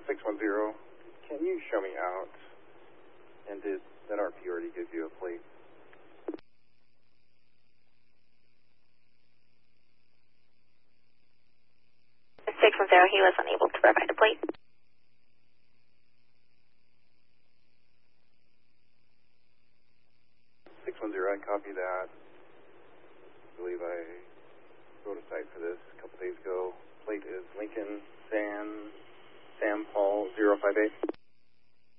610, can you show me out? And did that RP already give you a plate? He was unable to provide a plate. 610, I copy that. I believe I wrote a site for this a couple days ago. Plate is Lincoln Sam Paul 058.